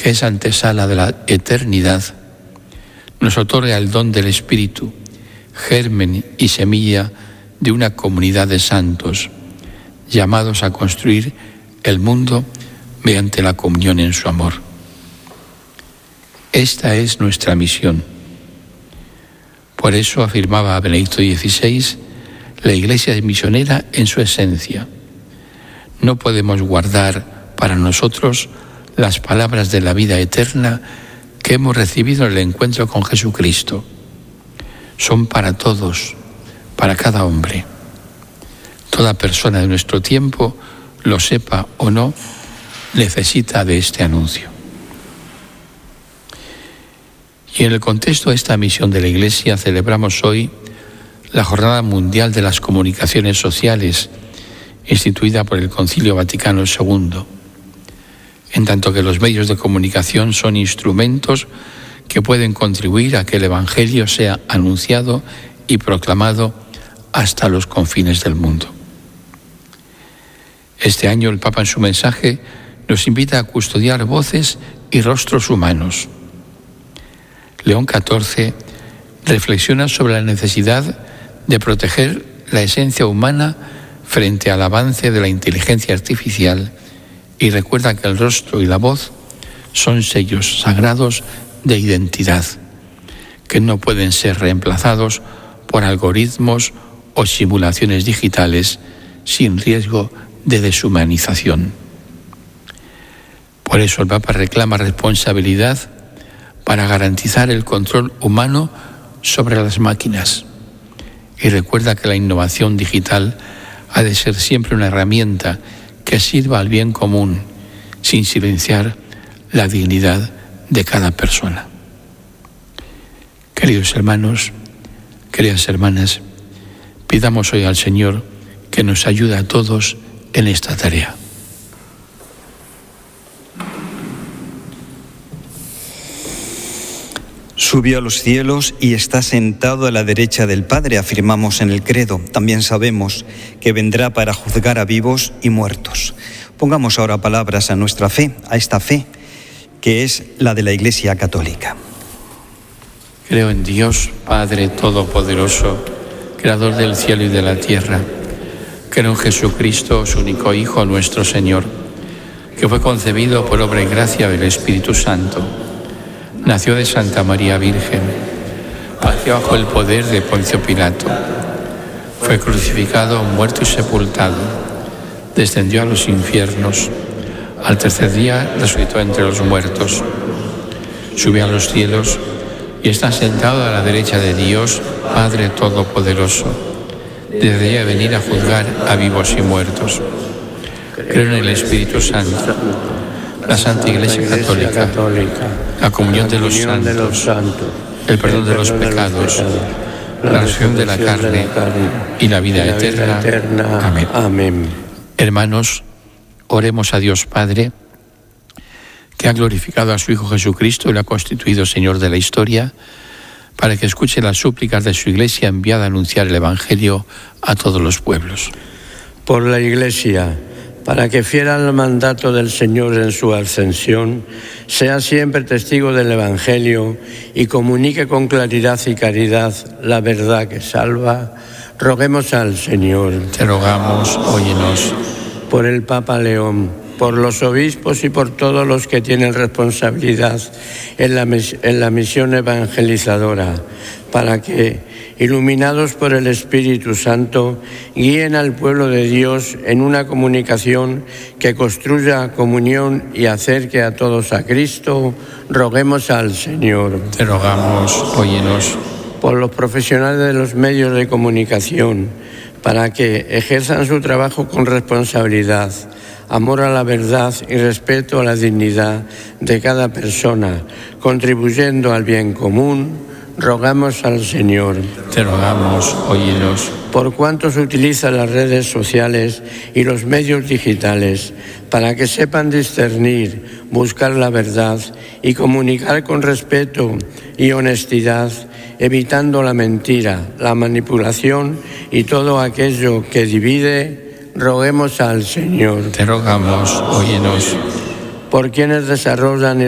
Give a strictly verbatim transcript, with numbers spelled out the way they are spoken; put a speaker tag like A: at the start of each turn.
A: que es antesala de la eternidad, nos otorga el don del Espíritu, germen y semilla de una comunidad de santos, llamados a construir el mundo mediante la comunión en su amor. Esta es nuestra misión. Por eso afirmaba Benedicto dieciséis, la Iglesia es misionera en su esencia. No podemos guardar para nosotros las palabras de la vida eterna que hemos recibido en el encuentro con Jesucristo. Son para todos, para cada hombre. Toda persona de nuestro tiempo, lo sepa o no, necesita de este anuncio. Y en el contexto de esta misión de la Iglesia celebramos hoy la Jornada Mundial de las Comunicaciones Sociales, instituida por el Concilio Vaticano segundo, en tanto que los medios de comunicación son instrumentos que pueden contribuir a que el Evangelio sea anunciado y proclamado hasta los confines del mundo. Este año el Papa en su mensaje nos invita a custodiar voces y rostros humanos. León catorce reflexiona sobre la necesidad de proteger la esencia humana frente al avance de la inteligencia artificial y recuerda que el rostro y la voz son sellos sagrados de identidad, que no pueden ser reemplazados por algoritmos o simulaciones digitales sin riesgo de deshumanización. Por eso el Papa reclama responsabilidad para garantizar el control humano sobre las máquinas y recuerda que la innovación digital ha de ser siempre una herramienta que sirva al bien común, sin silenciar la dignidad de cada persona. Queridos hermanos, queridas hermanas, pidamos hoy al Señor que nos ayude a todos en esta tarea.
B: Subió a los cielos y está sentado a la derecha del Padre, afirmamos en el credo. También sabemos que vendrá para juzgar a vivos y muertos. Pongamos ahora palabras a nuestra fe, a esta fe que es la de la Iglesia Católica.
A: Creo en Dios, Padre Todopoderoso, Creador del cielo y de la tierra. Creo en Jesucristo, su único Hijo, nuestro Señor, que fue concebido por obra y gracia del Espíritu Santo. Nació de Santa María Virgen, padeció bajo el poder de Poncio Pilato, fue crucificado, muerto y sepultado, descendió a los infiernos, al tercer día resucitó entre los muertos, subió a los cielos y está sentado a la derecha de Dios, Padre Todopoderoso, desde allá venir a juzgar a vivos y muertos. Creo en el Espíritu Santo, la Santa Iglesia Católica, la comunión de los santos, el perdón de los pecados, la resurrección de la carne y la vida eterna. Amén.
C: Amén.
A: Hermanos, oremos a Dios Padre, que ha glorificado a su Hijo Jesucristo y lo ha constituido Señor de la historia, para que escuche las súplicas de su Iglesia enviada a anunciar el Evangelio a todos los pueblos.
C: Por la Iglesia, para que fiel al mandato del Señor en su ascensión, sea siempre testigo del Evangelio y comunique con claridad y caridad la verdad que salva, roguemos al Señor.
A: Te rogamos, óyenos.
C: Por el Papa León, por los obispos y por todos los que tienen responsabilidad en la, en la misión evangelizadora, para que, iluminados por el Espíritu Santo, guíen al pueblo de Dios en una comunicación que construya comunión y acerque a todos a Cristo, roguemos al Señor.
A: Te rogamos, óyenos.
C: Por los profesionales de los medios de comunicación, para que ejerzan su trabajo con responsabilidad, amor a la verdad y respeto a la dignidad de cada persona, contribuyendo al bien común, rogamos al Señor.
A: Te rogamos, óyenos.
C: Por cuantos utilizan las redes sociales y los medios digitales para que sepan discernir, buscar la verdad y comunicar con respeto y honestidad, evitando la mentira, la manipulación y todo aquello que divide, roguemos al Señor.
A: Te rogamos, óyenos.
C: Por quienes desarrollan